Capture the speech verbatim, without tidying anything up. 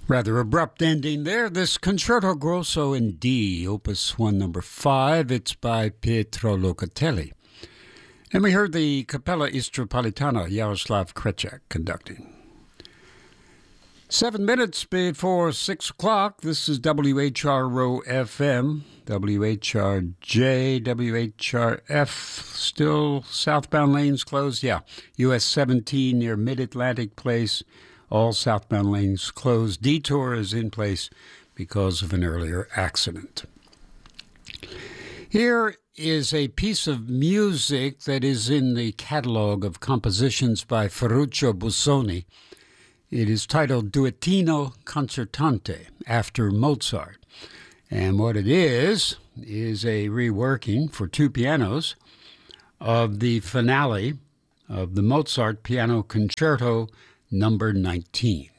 Rather abrupt ending there. This Concerto Grosso in D, Opus one, number five. It's by Pietro Locatelli. And we heard the Capella Istropolitana, Jaroslav Kreček conducting. Seven minutes before six o'clock, this is W H R O F M, W H R J, W H R F, still southbound lanes closed? Yeah, U S seventeen near Mid-Atlantic Place. All southbound lanes closed. Detour is in place because of an earlier accident. Here is a piece of music that is in the catalog of compositions by Ferruccio Busoni. It is titled Duettino Concertante, after Mozart. And what it is, is a reworking for two pianos of the finale of the Mozart Piano Concerto number nineteen.